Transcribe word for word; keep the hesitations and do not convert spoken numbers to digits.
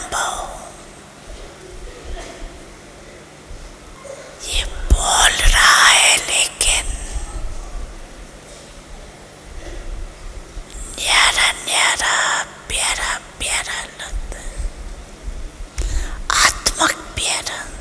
अनुभव ये बोल रहा है, लेकिन न्यारा न्यारा प्यारा प्यारा लगता है, आत्मक प्यारा।